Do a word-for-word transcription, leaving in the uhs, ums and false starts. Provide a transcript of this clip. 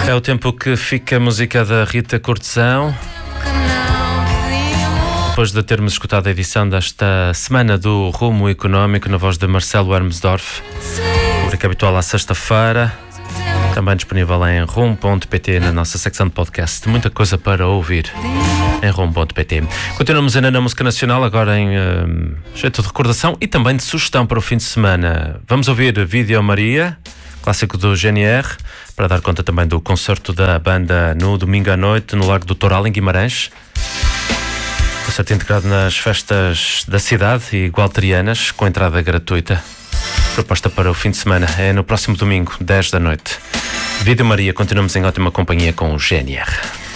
É o tempo que fica a música da Rita Cortesão. Depois de termos escutado a edição desta semana do Rumo Económico na voz de Marcelo Hermesdorf, rubrica habitual à sexta-feira, também disponível em rumo ponto pt na nossa secção de podcast. Muita coisa para ouvir em rumo ponto pt. Continuamos ainda na música nacional, agora em uh, jeito de recordação e também de sugestão para o fim de semana. Vamos ouvir Vídeo Maria, clássico do G N R, para dar conta também do concerto da banda no domingo à noite no Lago do Toral, em Guimarães. Concerto integrado nas festas da cidade e gualterianas, com entrada gratuita. Proposta para o fim de semana é no próximo domingo, dez da noite. Vídeo Maria, continuamos em ótima companhia com o G N R.